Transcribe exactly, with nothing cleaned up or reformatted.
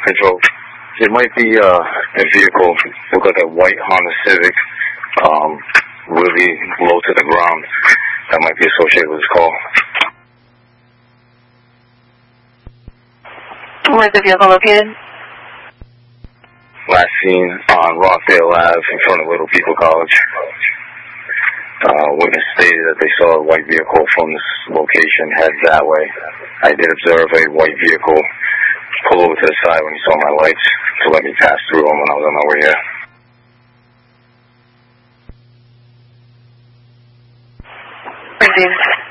Control. It might be uh, a vehicle, look like a white Honda Civic, um, really low to the ground. That might be associated with this call. Where's the vehicle located? Last seen on Rockdale Ave in front of Little People College. Uh, witness stated that they saw a white vehicle from this location head that way. I did observe a white vehicle pull over to the side when he saw my lights to let me pass through him when I was on my way here. Thank you.